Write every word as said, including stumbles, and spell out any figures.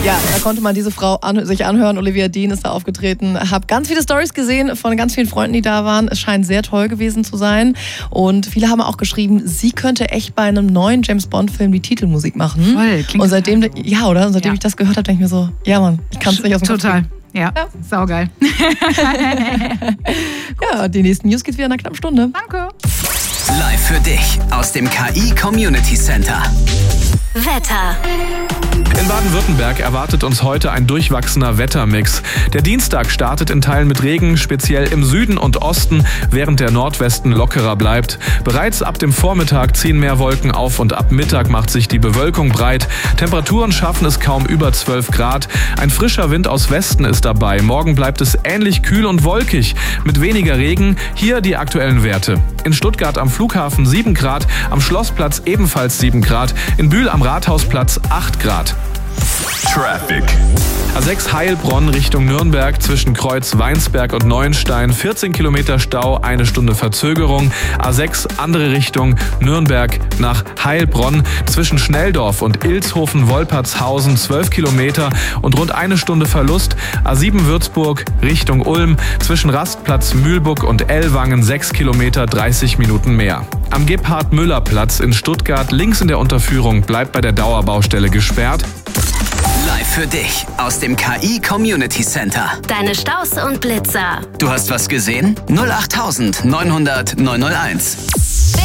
Ja, da konnte man diese Frau an, sich anhören. Olivia Dean ist da aufgetreten. Hab ganz viele Storys gesehen von ganz vielen Freunden, die da waren. Es scheint sehr toll gewesen zu sein. Und viele haben auch geschrieben, sie könnte echt bei einem neuen James-Bond-Film die Titelmusik machen. Voll, klingt Und seitdem, ja, oder? Und seitdem ja. ich das gehört habe, denke ich mir so, ja Mann, ich kann es nicht aus dem Kopf Total. kriegen. Ja, ja, saugeil. Ja, die nächsten News geht's wieder in einer knappen Stunde. Danke. Live für dich aus dem K I Community Center. Wetter. In Baden-Württemberg erwartet uns heute ein durchwachsener Wettermix. Der Dienstag startet in Teilen mit Regen, speziell im Süden und Osten, während der Nordwesten lockerer bleibt. Bereits ab dem Vormittag ziehen mehr Wolken auf und ab Mittag macht sich die Bewölkung breit. Temperaturen schaffen es kaum über zwölf Grad. Ein frischer Wind aus Westen ist dabei. Morgen bleibt es ähnlich kühl und wolkig, mit weniger Regen. Hier die aktuellen Werte. In Stuttgart am Flughafen sieben Grad, am Schlossplatz ebenfalls sieben Grad, in Bühl am Rathausplatz acht Grad. Traffic. A sechs Heilbronn Richtung Nürnberg zwischen Kreuz Weinsberg und Neuenstein. vierzehn Kilometer Stau, eine Stunde Verzögerung. A sechs andere Richtung Nürnberg nach Heilbronn zwischen Schnelldorf und Ilshofen-Wolpertshausen. zwölf Kilometer und rund eine Stunde Verlust. A sieben Würzburg Richtung Ulm zwischen Rastplatz Mühlburg und Ellwangen. sechs Kilometer, dreißig Minuten mehr. Am Gebhard-Müller-Platz in Stuttgart links in der Unterführung bleibt bei der Dauerbaustelle gesperrt. Live für dich aus dem K I Community Center. Deine Staus und Blitzer. Du hast was gesehen? null acht neun null null neun null eins.